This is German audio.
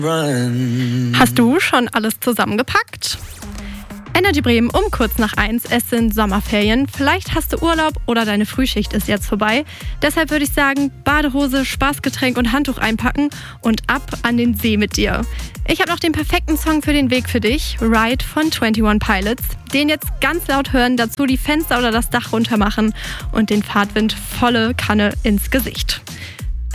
Hast du schon alles zusammengepackt? Energy Bremen um kurz nach 1. Es sind Sommerferien. Vielleicht hast du Urlaub oder deine Frühschicht ist jetzt vorbei. Deshalb würde ich sagen, Badehose, Spaßgetränk und Handtuch einpacken und ab an den See mit dir. Ich habe noch den perfekten Song für den Weg für dich, Ride von 21 Pilots. Den jetzt ganz laut hören, dazu die Fenster oder das Dach runter machen und den Fahrtwind volle Kanne ins Gesicht.